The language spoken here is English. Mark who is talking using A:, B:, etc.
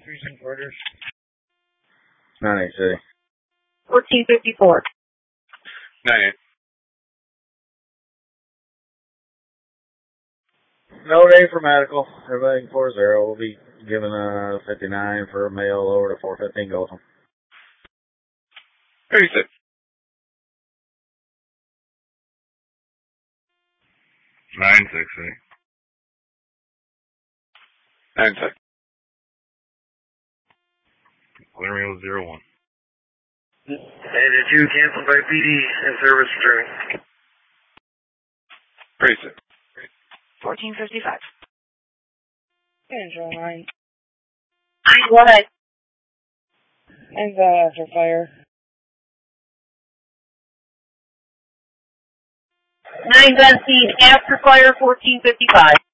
A: Precinct orders.
B: 9-8 City.
C: 1454.
D: 9-8.
B: No day for medical. Everything 4-0. We'll be giving 59 for a male over to 415 Gotham.
D: 36.
E: 9-6 City.
D: 9-6.
E: Clearing 01.
A: And did you cancel by PD and service returning?
D: 36.
C: 1455.
A: Control 9.
C: What?
A: And after fire.
C: 9 Dusty, after fire 1455.